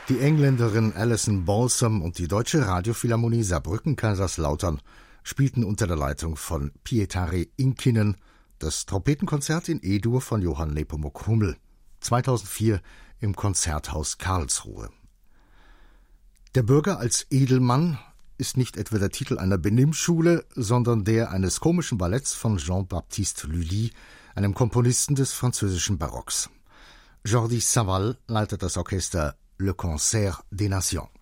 Die Engländerin Alison Balsam und die Deutsche Radiophilharmonie Saarbrücken-Kaiserslautern spielten unter der Leitung von Pietari Inkinen das Trompetenkonzert in E-Dur von Johann Nepomuk Hummel, 2004 im Konzerthaus Karlsruhe. Der Bürger als Edelmann ist nicht etwa der Titel einer Benimmschule, sondern der eines komischen Balletts von Jean-Baptiste Lully, einem Komponisten des französischen Barocks. Jordi Savall leitet das Orchester Le Concert des Nations.